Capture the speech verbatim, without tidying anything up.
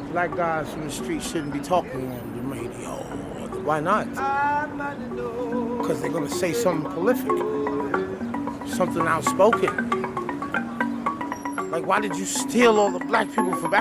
black guys from the street shouldn't be talking on the radio. Why not? Because they're gonna say something prolific, something outspoken. Like, why did you steal all the black people from